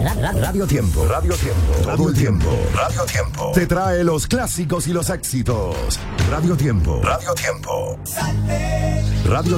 Radio Tiempo. Radio Tiempo. Todo el tiempo. Radio Tiempo. Te trae los clásicos y los éxitos. Radio Tiempo. Radio Tiempo. Radio